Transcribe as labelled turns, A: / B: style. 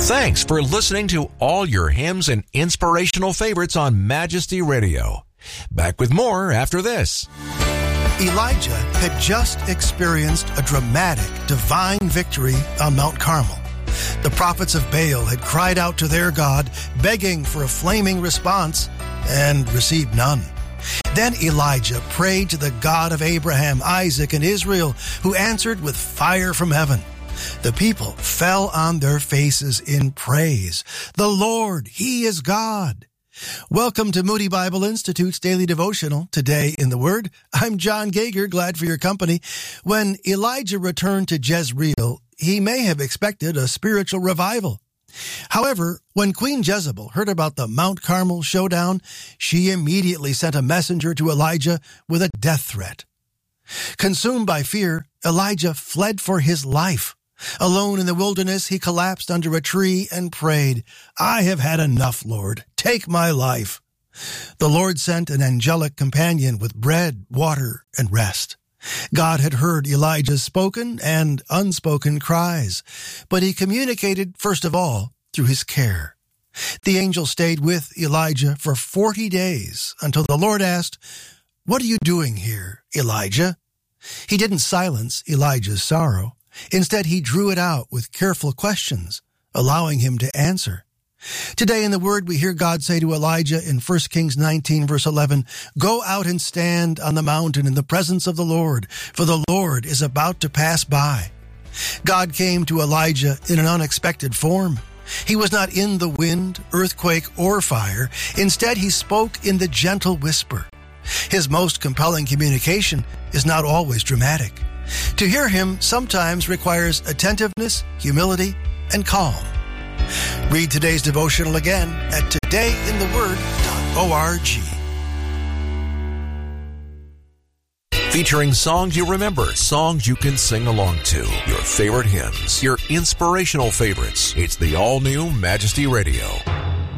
A: Thanks for listening to all your hymns and inspirational favorites on Majesty Radio. Back with more after this.
B: Elijah had just experienced a dramatic divine victory on Mount Carmel. The prophets of Baal had cried out to their God, begging for a flaming response, and received none. Then Elijah prayed to the God of Abraham, Isaac, and Israel, who answered with fire from heaven. The people fell on their faces in praise. The Lord, He is God. Welcome to Moody Bible Institute's Daily Devotional, Today in the Word. I'm John Gager, glad for your company. When Elijah returned to Jezreel, he may have expected a spiritual revival. However, when Queen Jezebel heard about the Mount Carmel showdown, she immediately sent a messenger to Elijah with a death threat. Consumed by fear, Elijah fled for his life. Alone in the wilderness, he collapsed under a tree and prayed, "I have had enough, Lord. Take my life." The Lord sent an angelic companion with bread, water, and rest. God had heard Elijah's spoken and unspoken cries, but he communicated, first of all, through his care. The angel stayed with Elijah for 40 days until the Lord asked, "What are you doing here, Elijah?" He didn't silence Elijah's sorrow. Instead, he drew it out with careful questions, allowing him to answer. Today in the Word, we hear God say to Elijah in 1 Kings 19, verse 11, "Go out and stand on the mountain in the presence of the Lord, for the Lord is about to pass by." God came to Elijah in an unexpected form. He was not in the wind, earthquake, or fire. Instead, he spoke in the gentle whisper. His most compelling communication is not always dramatic. To hear him sometimes requires attentiveness, humility, and calm. Read today's devotional again at todayintheword.org.
A: Featuring songs you remember, songs you can sing along to, your favorite hymns, your inspirational favorites. It's the all-new Majesty Radio.